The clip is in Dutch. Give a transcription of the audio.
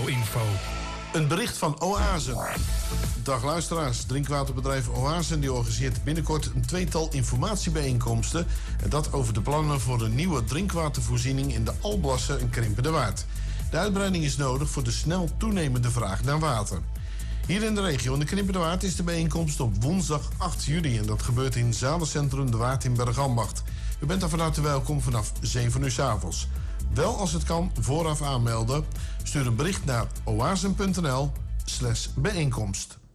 Brouwinfo. Een bericht van Oasen. Dag luisteraars, drinkwaterbedrijf Oasen die organiseert binnenkort een tweetal informatiebijeenkomsten. En dat over de plannen voor een nieuwe drinkwatervoorziening in de Alblassen en Krimpenderwaard. De uitbreiding is nodig voor de snel toenemende vraag naar water. Hier in de regio in de Krimpenderwaard is de bijeenkomst op woensdag 8 juli. En dat gebeurt in Zalencentrum De Waard in Bergambacht. U bent daar van harte welkom vanaf 7 uur 's avonds. Wel als het kan vooraf aanmelden. Stuur een bericht naar oasen.nl/bijeenkomst.